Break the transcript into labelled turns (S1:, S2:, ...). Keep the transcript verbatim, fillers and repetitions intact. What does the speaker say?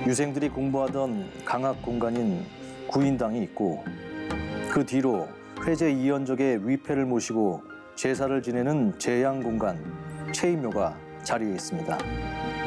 S1: 유생들이 공부하던 강학 공간인 구인당이 있고 그 뒤로 회제 이연적의 위패를 모시고 제사를 지내는 제양 공간, 체이묘가 자리해 있습니다.